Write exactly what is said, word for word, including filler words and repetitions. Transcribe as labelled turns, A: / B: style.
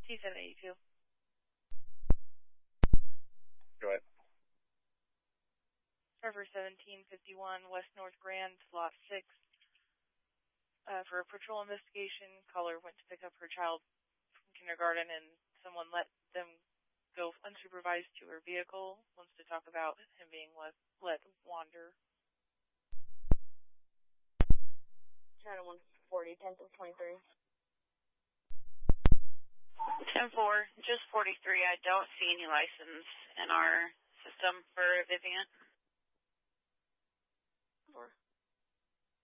A: T seven eighty-two.
B: Go ahead.
A: Trevor seventeen fifty-one, West North Grand, Lot six. Uh, for a patrol investigation, caller went to pick up her child from kindergarten and someone let them go unsupervised to her vehicle. Wants to talk about him being let, let wander.
C: Channel one forty, ten twenty-three.
D: ten four, just forty-three. I don't see any license in our system for Vivian.